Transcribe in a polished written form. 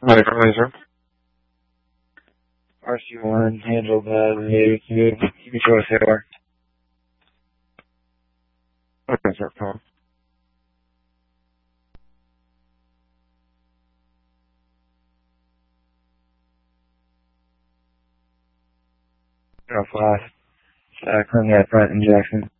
Hi, sir. RC1 handled the you can show us AR. Okay, sir, come on. Flash. Currently at front in Jackson.